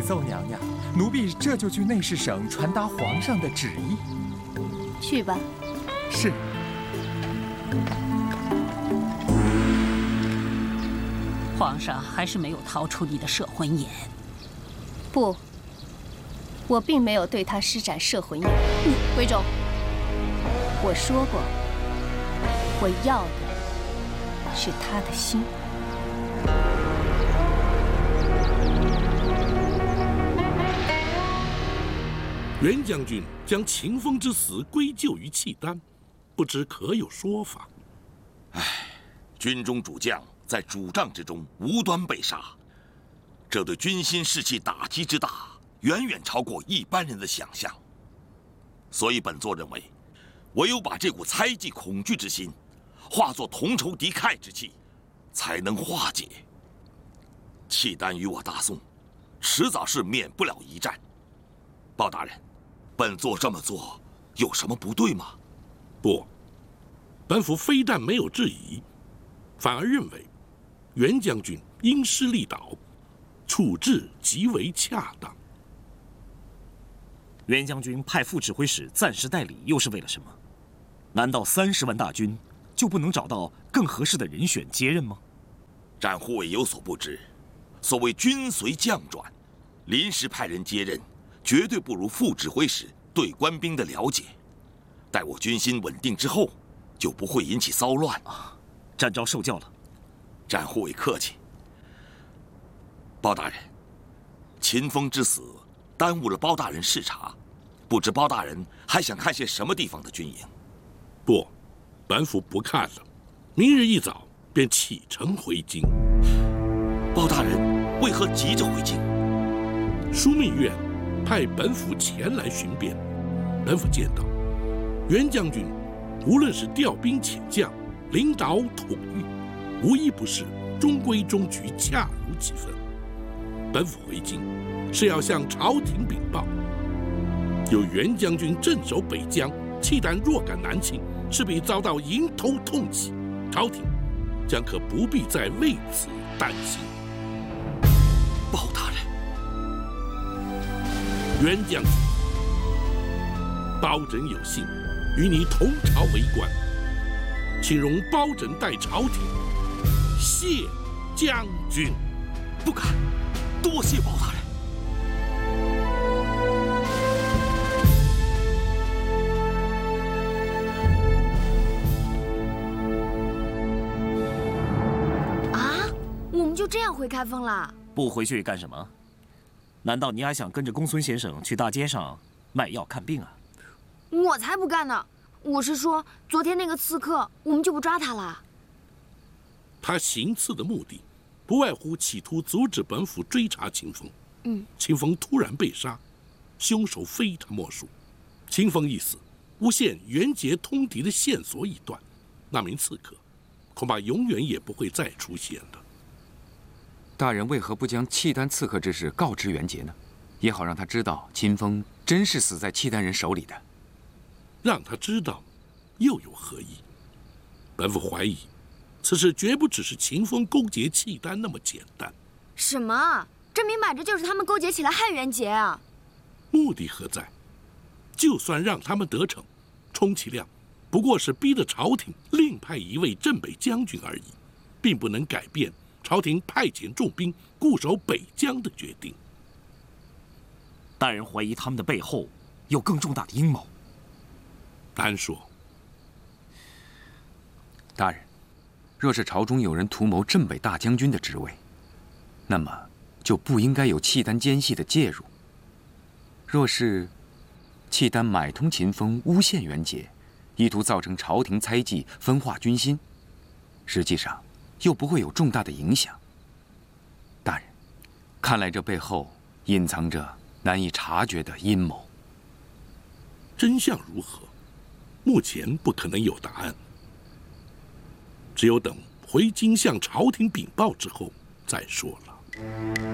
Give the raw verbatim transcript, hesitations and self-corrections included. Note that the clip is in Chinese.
启奏娘娘，奴婢这就去内侍省传达皇上的旨意。 去吧。 是。 皇上还是没有逃出你的摄魂眼。 不，我并没有对他施展摄魂眼。嗯，徽州，我说过，我要的是他的心。 袁将军将秦风之死归咎于契丹，不知可有说法？ 唉，军中主将在主帐之中无端被杀，这对军心士气打击之大，远远超过一般人的想象。所以本座认为，唯有把这股猜忌恐惧之心，化作同仇敌忾之气，才能化解。契丹与我大宋，迟早是免不了一战。包大人，本座这么做有什么不对吗？ 不，本府非但没有质疑，反而认为袁将军因师力导，处置极为恰当。 袁将军派副指挥使暂时代理，又是为了什么？难道三十万大军就不能找到更合适的人选接任吗？ 展护卫有所不知，所谓军随将转，临时派人接任，绝对不如副指挥使对官兵的了解。待我军心稳定之后，就不会引起骚乱。 啊，展昭受教了。 展护卫客气。包大人，秦风之死耽误了包大人视察，不知包大人还想看些什么地方的军营？ 不，本府不看了，明日一早便启程回京。 包大人为何急着回京？ 枢密院派本府前来巡便，本府见到袁将军，无论是调兵遣将、领导统御，无一不是中规中矩、恰如其分。本府回京是要向朝廷禀报，有袁将军镇守北疆，契丹若敢南侵，势必遭到迎头痛击，朝廷将可不必再为此担心。 包大人， 袁将军，包拯有幸与你同朝为官，请容包拯代朝廷谢将军。 不敢，多谢包大人。 啊，我们就这样回开封啦？ 不回去干什么？难道你还想跟着公孙先生去大街上卖药看病啊？ 我才不干呢！我是说，昨天那个刺客，我们就不抓他了。 他行刺的目的，不外乎企图阻止本府追查秦风。 嗯， 秦风突然被杀，凶手非他莫属。秦风一死，诬陷袁杰通敌的线索已断，那名刺客恐怕永远也不会再出现的。 大人为何不将契丹刺客之事告知袁杰呢？也好让他知道秦风真是死在契丹人手里的。 让他知道，又有何意？本府怀疑，此事绝不只是秦风勾结契丹那么简单。 什么？这明摆着就是他们勾结起来害袁杰啊！ 目的何在？就算让他们得逞，充其量不过是逼得朝廷另派一位镇北将军而已，并不能改变朝廷派遣重兵固守北疆的决定。 大人怀疑他们的背后有更重大的阴谋。 难说。 大人，若是朝中有人图谋镇北大将军的职位，那么就不应该有契丹奸细的介入。若是契丹买通秦风，诬陷袁杰，意图造成朝廷猜忌，分化军心，实际上又不会有重大的影响。大人，看来这背后隐藏着难以察觉的阴谋。 真相如何？目前不可能有答案，只有等回京向朝廷禀报之后再说了。